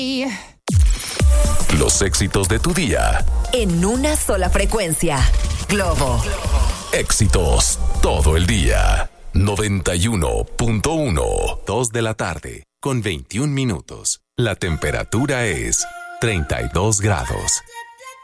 Los éxitos de tu día. En una sola frecuencia. Globo. Éxitos todo el día. 91.1. 2 de la tarde, con 21 minutos. La temperatura es 32 grados.